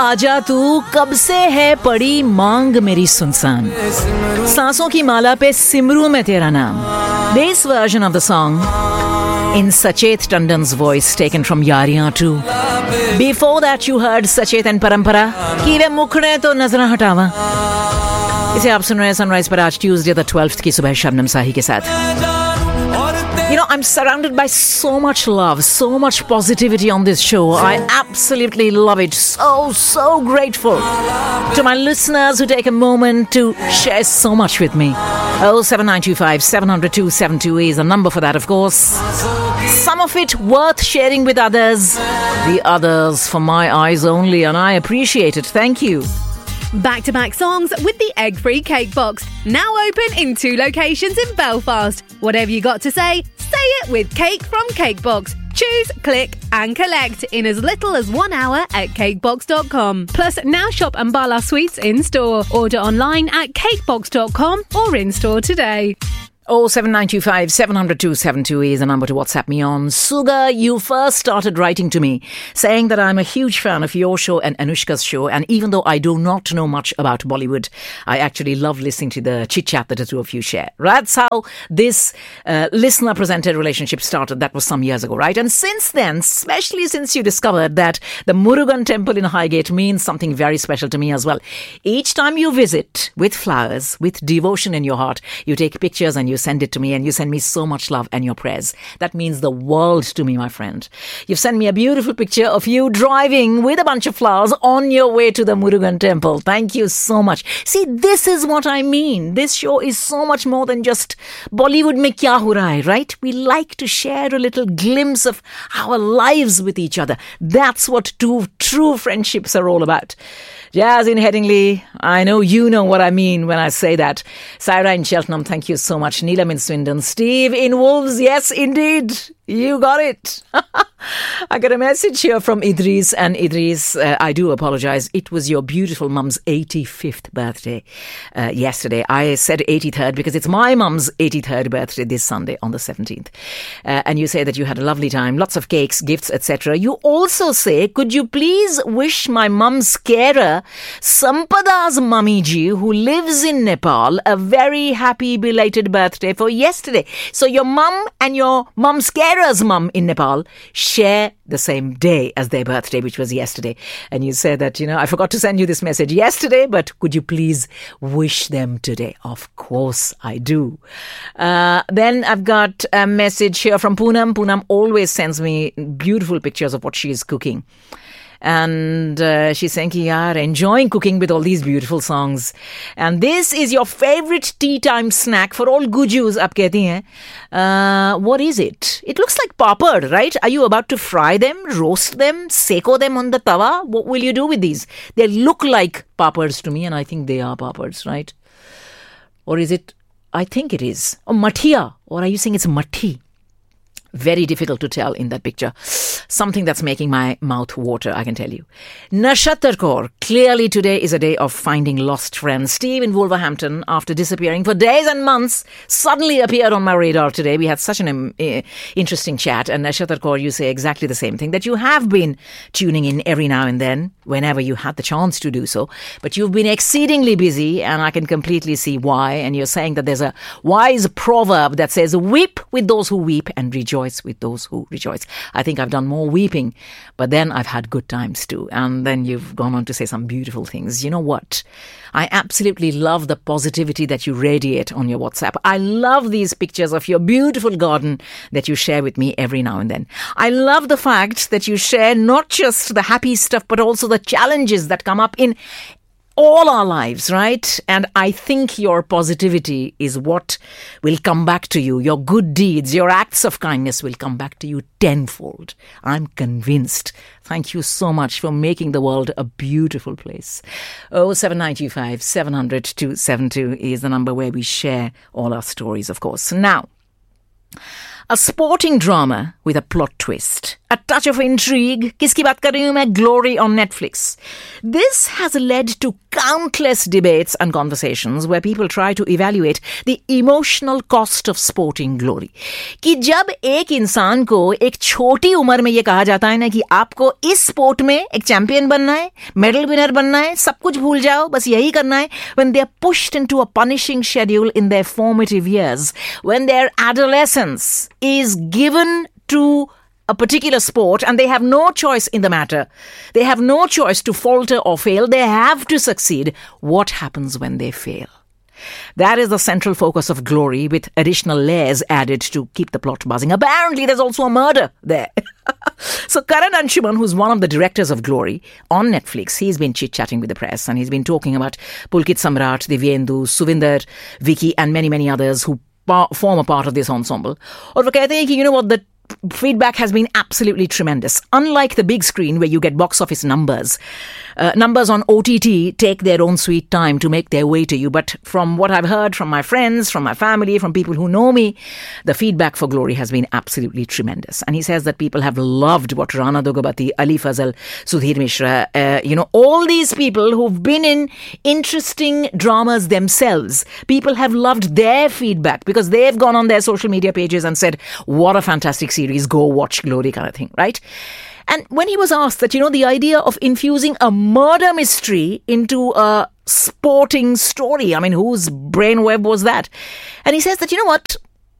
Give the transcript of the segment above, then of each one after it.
आजा तू, कब से है पड़ी मांग मेरी सुनसान, सांसों की माला पे सिमरू में तेरा नाम. This version of the song in Sachet Tandon's voice, taken from Yariyan 2. Before that you heard Sachet and Parampara कि वे मुखड़े तो नजर हटावा. इसे आप सुन रहे हैं सनराइज पर आज ट्यूसडे द 12th की सुबह शबनम साही के साथ. You know, I'm surrounded by so much love, so much positivity on this show. I absolutely love it. So grateful to my listeners who take a moment to share so much with me. 07925 700 272 is the number for that, of course. Some of it worth sharing with others, the others for my eyes only, and I appreciate it. Thank you. Back-to-back songs with the egg-free cake box. Now open in 2 locations in Belfast. Whatever you got to say it with Cake from Cakebox. Choose, click and collect in as little as 1 hour at cakebox.com. Plus, now shop Ambala Sweets in-store. Order online at cakebox.com or in-store today. 07925 700 272 is the number to WhatsApp me on. Suga, you first started writing to me saying that I'm a huge fan of your show and Anushka's show, and even though I do not know much about Bollywood, I actually love listening to the chit-chat that the two of you share. That's how this listener-presented relationship started. That was some years ago, right? And since then, especially since you discovered that the Murugan temple in Highgate means something very special to me as well. Each time you visit with flowers, with devotion in your heart, you take pictures and you send it to me, and you send me so much love and your prayers. That means the world to me, my friend. You've sent me a beautiful picture of you driving with a bunch of flowers on your way to the Murugan temple. Thank you so much. See, this is what I mean. This show is so much more than just Bollywood mein kya ho raha hai, right? We like to share a little glimpse of our lives with each other. That's what two true friendships are all about. Jazz in Headingley, I know you know what I mean when I say that. Saira in Cheltenham, thank you so much. Neelam in Swindon. Steve in Wolves, yes indeed. You got it. I got a message here from Idris, and Idris, I do apologize. It was your beautiful mum's 85th birthday yesterday. I said 83rd because it's my mum's 83rd birthday this Sunday on the 17th. And you say that you had a lovely time, lots of cakes, gifts, etc. You also say, could you please wish my mum's carer, Sampada's mummy ji, who lives in Nepal, a very happy belated birthday for yesterday. So your mum and your mum's carer's mum in Nepal share the same day as their birthday, which was yesterday. And you said that, I forgot to send you this message yesterday, but could you please wish them today? Of course I do. Then I've got a message here from Poonam. Poonam always sends me beautiful pictures of what she is cooking. And she's saying, yaar, enjoying cooking with all these beautiful songs. And this is your favorite tea time snack for all gujus, aap kehti hain. What is it? It looks like papad, right? Are you about to fry them, roast them, seko them on the tawa? What will you do with these? They look like papads to me, and I think they are papads, right? Or is it? I think it is. Oh, mathia. Or are you saying it's matti? Very difficult to tell in that picture. Something that's making my mouth water, I can tell you. Nashatar Kaur, clearly today is a day of finding lost friends. Steve in Wolverhampton, after disappearing for days and months, suddenly appeared on my radar today. We had such an interesting chat. And Nashatar Kaur, you say exactly the same thing, that you have been tuning in every now and then, whenever you had the chance to do so. But you've been exceedingly busy, and I can completely see why. And you're saying that there's a wise proverb that says, weep with those who weep and rejoice with those who rejoice. I think I've done more weeping, but then I've had good times too. And then you've gone on to say some beautiful things. You know what? I absolutely love the positivity that you radiate on your WhatsApp. I love these pictures of your beautiful garden that you share with me every now and then. I love the fact that you share not just the happy stuff, but also the challenges that come up in all our lives, right? And I think your positivity is what will come back to you. Your good deeds, your acts of kindness will come back to you tenfold. I'm convinced. Thank you so much for making the world a beautiful place. 07925 700 272 is the number where we share all our stories, of course. Now, a sporting drama with a plot twist. a touch of intrigue. किसकी बात कर रही हूँ मैं? Glory on Netflix. This has led to countless debates and conversations where people try to evaluate the emotional cost of sporting glory. कि जब एक इंसान को एक छोटी उम्र में ये कहा जाता है ना कि आपको इस स्पोर्ट में एक चैंपियन बनना है, मेडल विनर बनना है, सब कुछ भूल जाओ, बस यही करना है, when they are pushed into a punishing schedule in their formative years, when their adolescence is given to a particular sport and they have no choice in the matter. They have no choice to falter or fail. They have to succeed. What happens when they fail? That is the central focus of Glory, with additional layers added to keep the plot buzzing. Apparently, there's also a murder there. So Karan Anshuman, who's one of the directors of Glory on Netflix, he's been chit-chatting with the press and he's been talking about Pulkit Samrat, Divyendu, Suvinder, Vicky and many, many others who form a part of this ensemble. और वो कहते हैं कि you know what, the feedback has been absolutely tremendous. Unlike the big screen where you get box office numbers, numbers on OTT take their own sweet time to make their way to you. But from what I've heard from my friends, from my family, from people who know me, the feedback for Glory has been absolutely tremendous. And he says that people have loved what Rana Dogabati, Ali Fazal, Sudhir Mishra, all these people who've been in interesting dramas themselves. People have loved their feedback because they've gone on their social media pages and said, what a fantastic series, go watch Glory kind of thing, right? And when he was asked that, the idea of infusing a murder mystery into a sporting story, I mean, whose brainwave was that? And he says that, what?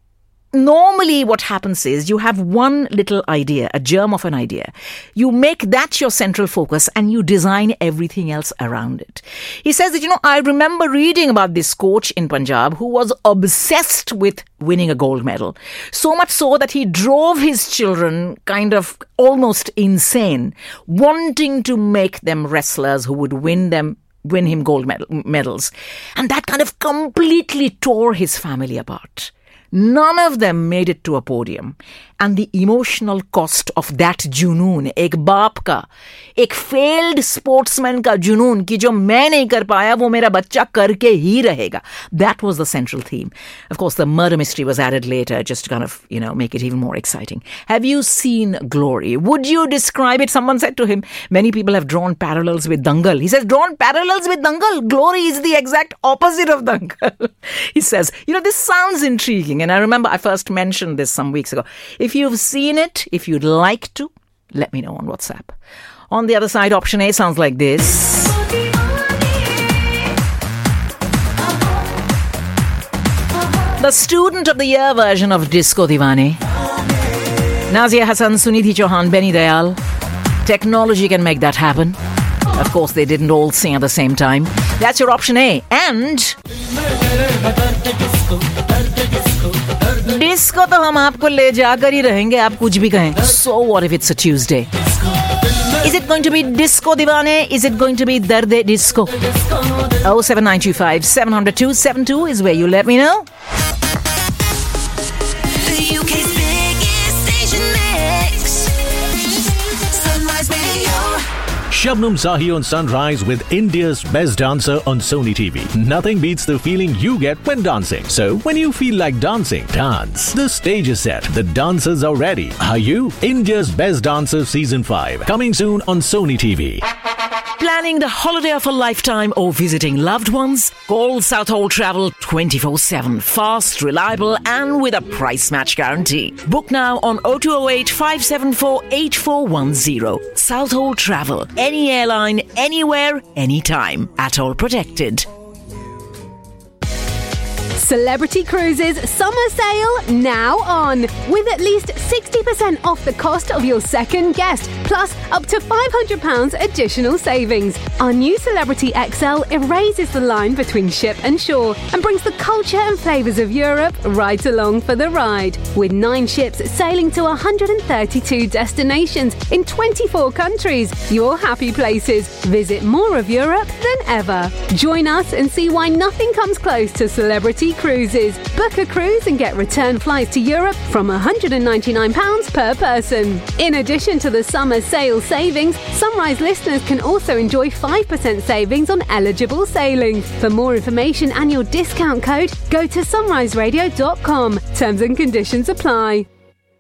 Normally what happens is you have one little idea, a germ of an idea. You make that your central focus and you design everything else around it. He says that, I remember reading about this coach in Punjab who was obsessed with winning a gold medal. So much so that he drove his children kind of almost insane, wanting to make them wrestlers who would win him gold medals. And that kind of completely tore his family apart. None of them made it to a podium. And the emotional cost of that junoon, एक बाप का, एक failed sportsman का जुनून कि जो मैं नहीं कर पाया वो मेरा बच्चा करके ही रहेगा. That was the central theme. Of course, the murder mystery was added later just to kind of, make it even more exciting. Have you seen Glory? Would you describe it? Someone said to him, many people have drawn parallels with Dangal. He says, drawn parallels with Dangal? Glory is the exact opposite of Dangal. He says, this sounds intriguing. And I remember I first mentioned this some weeks ago. If you've seen it, if you'd like to, let me know on WhatsApp. On the other side, option A sounds like this. The Student of the Year version of Disco Divane. Nazia Hassan, Sunidhi Chauhan, Benny Dayal. Technology can make that happen. Of course, they didn't all sing at the same time. That's your option A. And disco तो हम आपको ले जाकर ही रहेंगे, आप कुछ भी कहें. So what if it's a Tuesday? Is it going to be Disco Divane? Is it going to be Darde Disco? 07925 700 272 is where you let me know. The UK's biggest station mix. Sunrise Radio. Shabnam Sahi on Sunrise with India's best dancer on Sony TV. Nothing beats the feeling you get when dancing. So, when you feel like dancing, dance. The stage is set. The dancers are ready. Are you? India's Best Dancer Season 5. Coming soon on Sony TV. Planning the holiday of a lifetime or visiting loved ones? Call Southhold Travel 24/7. Fast, reliable and with a price match guarantee. Book now on 0208 574 8410. Southhold Travel. Any airline, anywhere, anytime. At all protected. Celebrity Cruises summer sale now on. With at least 60% off the cost of your second guest, plus up to £500 additional savings. Our new Celebrity XL erases the line between ship and shore and brings the culture and flavours of Europe right along for the ride. With 9 ships sailing to 132 destinations in 24 countries, your happy places. Visit more of Europe than ever. Join us and see why nothing comes close to Celebrity Cruises. Book a cruise and get return flights to Europe from £199 per person. In addition to the summer sale savings, Sunrise listeners can also enjoy 5% savings on eligible sailings. For more information and your discount code, go to sunriseradio.com. Terms and conditions apply.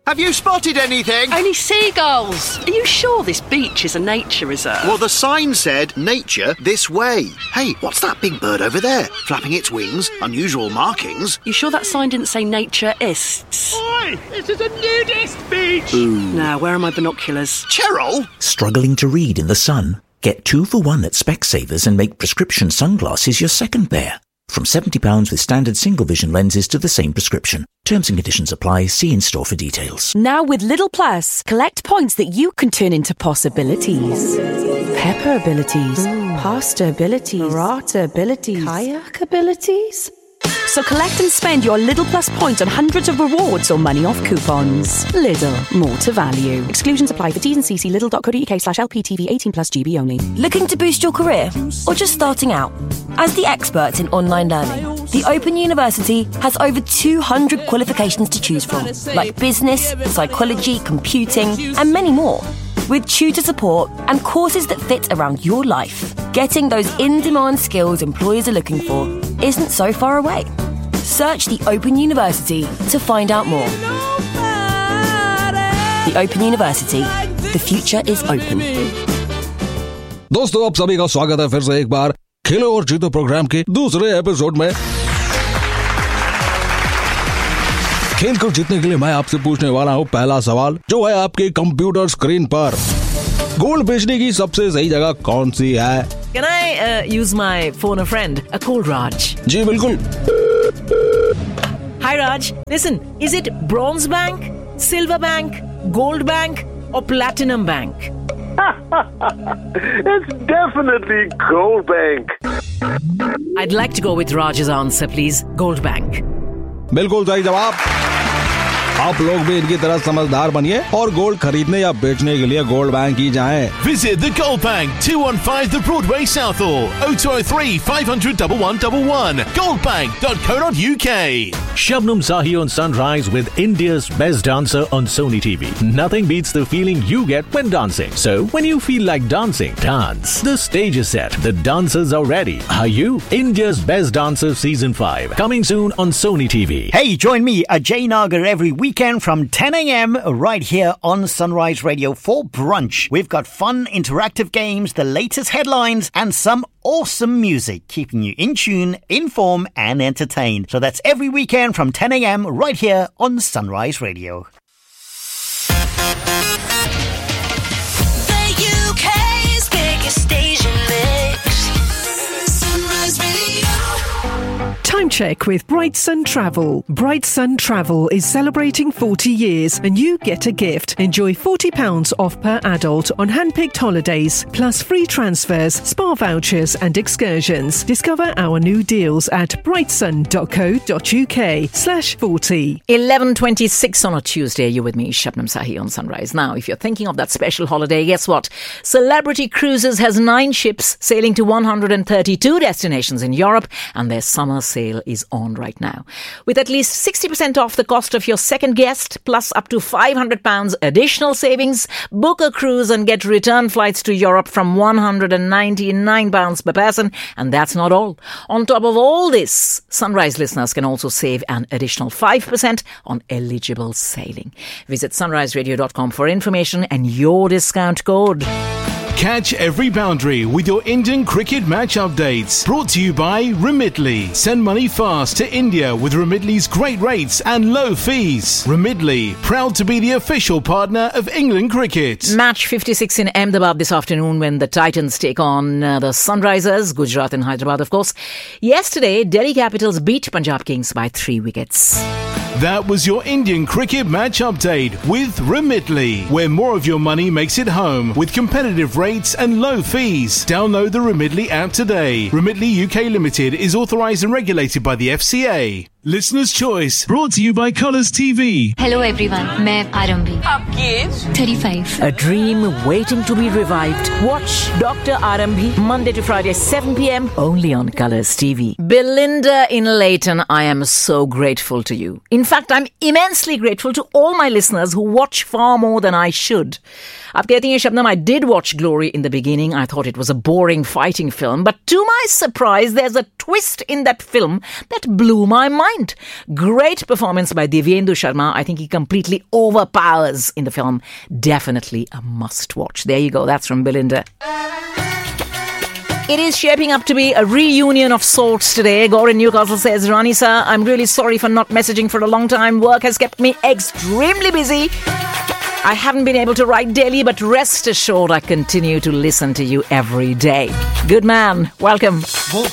have you spotted anything? Only seagulls. Are you sure this beach is a nature reserve? Well, the sign said, nature this way. Hey, what's that big bird over there? Flapping its wings, unusual markings. You sure that sign didn't say naturists? Oi, this is a nudist beach. Now, where are my binoculars? Cheryl? Struggling to read in the sun? Get 2 for 1 at Specsavers and make prescription sunglasses your second pair. From £70 with standard single vision lenses to the same prescription. Terms and conditions apply. See in store for details. Now with Lidl Plus, collect points that you can turn into possibilities. Pepper abilities, pasta abilities, rata abilities, kayak abilities. So collect and spend your Lidl Plus points on hundreds of rewards or money off coupons. Lidl, more to value. Exclusions apply for T's and C's. Lidl.co.uk/LPTV 18+ GB only. Looking to boost your career or just starting out? As the experts in online learning, the Open University has over 200 qualifications to choose from, like business, psychology, computing, and many more. With tutor support and courses that fit around your life, getting those in-demand skills employers are looking for isn't so far away. Search the Open University to find out more. The Open University. The future is open. दोस्तों, आप सभी का स्वागत है फिर से एक बार खेलो और जीतो प्रोग्राम के दूसरे एपिसोड में। खेल को जीतने के लिए मैं आपसे पूछने वाला हूँ पहला सवाल, जो है आपके कंप्यूटर स्क्रीन पर। गोल्ड बेचने की सबसे सही जगह कौन सी है? Can I use my phone a friend? A call Raj. जी बिल्कुल। Hi Raj, listen, is it Bronze Bank, Silver Bank, Gold Bank or Platinum Bank? It's definitely Gold Bank. I'd like to go with Raj's answer, please. Gold Bank. बिल्कुल सही जवाब। आप लोग भी इनकी तरह समझदार बनिए और गोल्ड खरीदने या बेचने के लिए गोल्ड बैंक ही जाएं। Visit the Gold Bank, 215 The Broadway Southall, 0203 500 1111, goldbank.co.uk. Shabnam Sahi on Sunrise with India's best dancer on Sony TV. Nothing beats the feeling you get when dancing. So, when you feel like dancing, dance. The stage is set. The dancers are ready. Are you? India's Best Dancer Season 5. Coming soon on Sony TV. Hey, join me, Ajay Nagar, every weekend from 10 a.m. right here on Sunrise Radio for brunch. We've got fun, interactive games, the latest headlines, and some awesome music, keeping you in tune, informed, and entertained. So that's every weekend from 10 a.m. right here on Sunrise Radio. The UK's biggest station mix. Sunrise Radio. Time check with Bright Sun Travel. Bright Sun Travel is celebrating 40 years and you get a gift. Enjoy £40 off per adult on hand-picked holidays, plus free transfers, spa vouchers and excursions. Discover our new deals at brightsun.co.uk/40. 11:26 on a Tuesday. You're with me, Shabnam Sahi on Sunrise. Now, if you're thinking of that special holiday, guess what? Celebrity Cruises has 9 ships sailing to 132 destinations in Europe, and their summer sale is on right now. With at least 60% off the cost of your second guest, plus up to £500 additional savings, book a cruise and get return flights to Europe from £199 per person. And that's not all. On top of all this, Sunrise listeners can also save an additional 5% on eligible sailing. Visit sunriseradio.com for information and your discount code. Catch every boundary with your Indian cricket match updates. Brought to you by Remitly. Send money fast to India with Remitly's great rates and low fees. Remitly, proud to be the official partner of England cricket. Match 56 in Ahmedabad this afternoon when the Titans take on the Sunrisers, Gujarat and Hyderabad, of course. Yesterday, Delhi Capitals beat Punjab Kings by 3 wickets. That was your Indian cricket match update with Remitly, where more of your money makes it home with competitive rates and low fees. Download the Remitly app today. Remitly UK Limited is authorised and regulated by the FCA. Listener's Choice, brought to you by Colours TV. Hello everyone, मैं आरंभी. आपकी as 35. A dream waiting to be revived. Watch Dr. Arambhi Monday to Friday 7 p.m. only on Colours TV. Belinda in Leighton, I am so grateful to you. In fact, I'm immensely grateful to all my listeners who watch far more than I should. आप कहती हैं Shabnam, I did watch Glory in the beginning. I thought it was a boring fighting film, but to my surprise, there's a twist in that film that blew my mind. mind. Great performance by Divyendu Sharma. I think he completely overpowers in the film. Definitely a must watch. There you go. That's from Belinda. It is shaping up to be a reunion of sorts today. Gore in Newcastle says, Ranisa, I'm really sorry for not messaging for a long time. Work has kept me extremely busy. I haven't been able to write daily, but rest assured I continue to listen to you every day. Good man. Welcome.